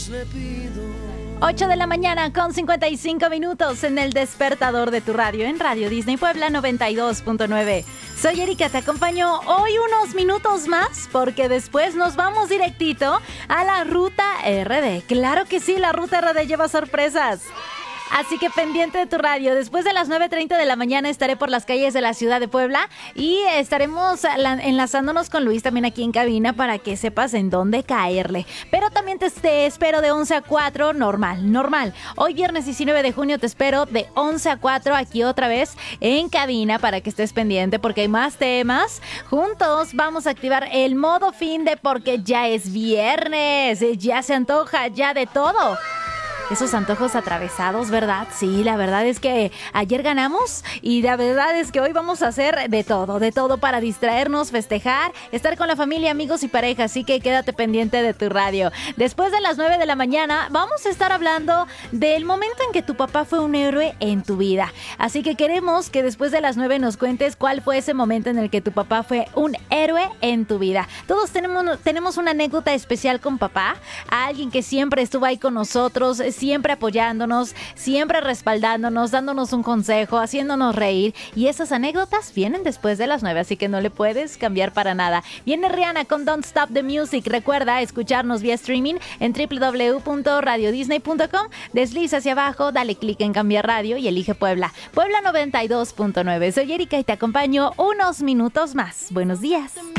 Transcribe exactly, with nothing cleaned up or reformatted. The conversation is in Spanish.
ocho de la mañana con cincuenta y cinco minutos en el despertador de tu radio, en Radio Disney Puebla noventa y dos punto nueve. Soy Erika, te acompaño hoy unos minutos más porque después nos vamos directito a la Ruta R D. Claro que sí, la Ruta R D lleva sorpresas. Así que pendiente de tu radio. Después de las nueve treinta de la mañana estaré por las calles de la ciudad de Puebla y estaremos enlazándonos con Luis también aquí en cabina para que sepas en dónde caerle. Pero también te, te espero de once a cuatro, normal, normal. Hoy viernes diecinueve de junio te espero de once a cuatro aquí otra vez en cabina para que estés pendiente porque hay más temas. Juntos vamos a activar el modo fin de porque ya es viernes, ya se antoja, ya de todo. Esos antojos atravesados, ¿verdad? Sí, la verdad es que ayer ganamos y la verdad es que hoy vamos a hacer de todo, de todo para distraernos, festejar, estar con la familia, amigos y pareja, así que quédate pendiente de tu radio. Después de las nueve de la mañana vamos a estar hablando del momento en que tu papá fue un héroe en tu vida. Así que queremos que después de las nueve nos cuentes cuál fue ese momento en el que tu papá fue un héroe en tu vida. Todos tenemos, tenemos una anécdota especial con papá, a alguien que siempre estuvo ahí con nosotros, siempre apoyándonos, siempre respaldándonos, dándonos un consejo, haciéndonos reír. Y esas anécdotas vienen después de las nueve, así que no le puedes cambiar para nada. Viene Rihanna con Don't Stop the Music. Recuerda escucharnos vía streaming en doble u doble u doble u punto radio disney punto com. Desliza hacia abajo, dale clic en cambiar radio y elige Puebla. Puebla noventa y dos punto nueve. Soy Erika y te acompaño unos minutos más. Buenos días.